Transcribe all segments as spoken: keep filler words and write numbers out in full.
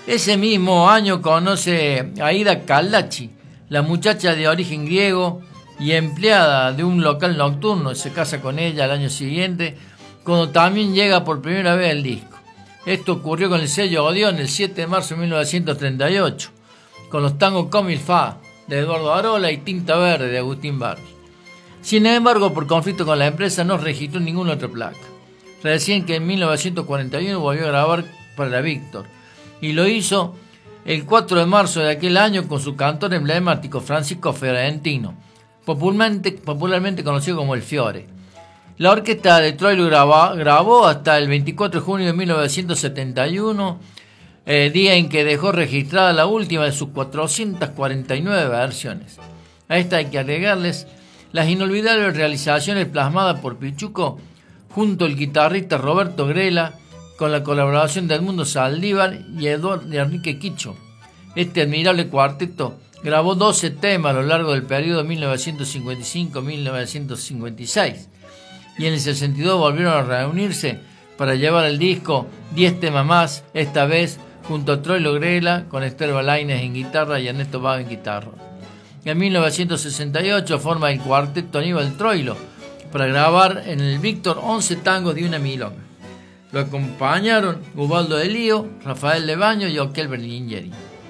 Ese mismo año conoce a Ida Kalachi, la muchacha de origen griego y empleada de un local nocturno. Se casa con ella al año siguiente, cuando también llega por primera vez el disco. Esto ocurrió con el sello Odeón el siete de marzo de mil novecientos treinta y ocho, con los tangos Come il fa de Eduardo Arola y Tinta Verde de Agustín Barbi. Sin embargo, por conflicto con la empresa no registró ninguna otra placa. Recién que en mil novecientos cuarenta y uno volvió a grabar para la Víctor, y lo hizo el cuatro de marzo de aquel año con su cantor emblemático Francisco Fiorentino, popularmente, popularmente conocido como el Fiore. La orquesta de Troilo grabó, grabó hasta el veinticuatro de junio de mil novecientos setenta y uno, eh, día en que dejó registrada la última de sus cuatrocientas cuarenta y nueve versiones. A esta hay que agregarles las inolvidables realizaciones plasmadas por Pichuco junto al guitarrista Roberto Grela, con la colaboración de Edmundo Saldívar y Eduardo Enrique Quicho. Este admirable cuarteto grabó doce temas a lo largo del periodo mil novecientos cincuenta y cinco a mil novecientos cincuenta y seis, y en el sesenta y dos volvieron a reunirse para llevar el disco diez temas más, esta vez junto a Troilo Grela, con Esther Balaines en guitarra y Ernesto Vaga en guitarra. En mil novecientos sesenta y ocho forma el cuarteto Aníbal Troilo para grabar en el Víctor once tangos de una milonga. Lo acompañaron Ubaldo de Lío, Rafael Lebaño y Oquel Berlingeri.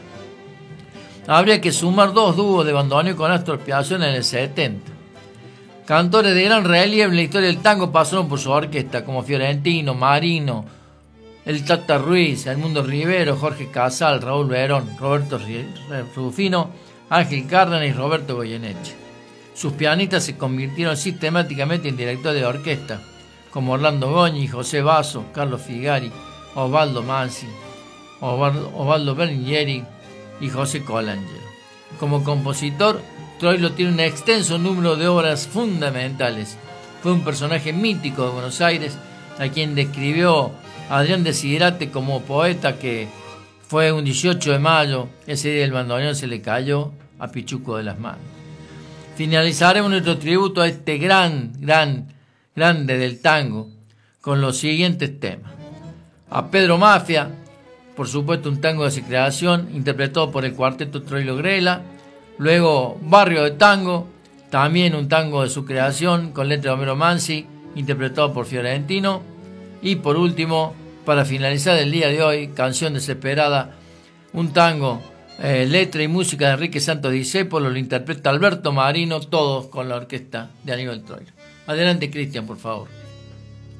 Habría que sumar dos dúos de bandoneón con Astor Piazzolla en el setenta. Cantores de gran relieve en la historia del tango pasaron por su orquesta, como Fiorentino, Marino, el Tata Ruiz, Edmundo Rivero, Jorge Casal, Raúl Verón, Roberto Rufino, Ángel Cárdenas y Roberto Goyeneche. Sus pianistas se convirtieron sistemáticamente en directores de orquesta, como Orlando Goñi, José Basso, Carlos Figari, Osvaldo Mansi, Osvaldo Berlingeri y José Colangelo. Como compositor, Troilo tiene un extenso número de obras fundamentales. Fue un personaje mítico de Buenos Aires, a quien describió Adrián Desiderate como poeta que fue un dieciocho de mayo, ese día el bandoneón se le cayó a Pichuco de las manos. Finalizaremos nuestro tributo a este gran, gran, grande del tango con los siguientes temas. A Pedro Mafia, por supuesto un tango de su creación, interpretado por el cuarteto Troilo Grela. Luego Barrio de Tango, también un tango de su creación, con letra de Homero Mansi, interpretado por Fiorentino. Y por último, para finalizar el día de hoy, Canción Desesperada, un tango, eh, letra y música de Enrique Santos Discépolo, lo interpreta Alberto Marino, todos con la orquesta de Aníbal Troilo. Adelante, Cristian, por favor.